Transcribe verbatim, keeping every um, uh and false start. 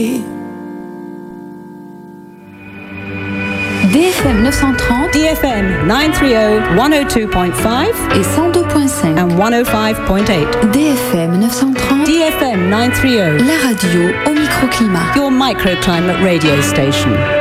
D F M neuf cent trente, D F M nine thirty, one oh two point five et cent deux point cinq and one oh five point eight. D F M neuf cent trente, D F M nine thirty, la radio au microclimat. your microclimate radio station.